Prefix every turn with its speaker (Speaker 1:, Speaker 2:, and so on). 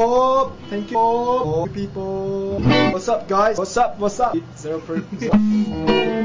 Speaker 1: people. Thank you people. What's up, guys? What's up? What's up? 0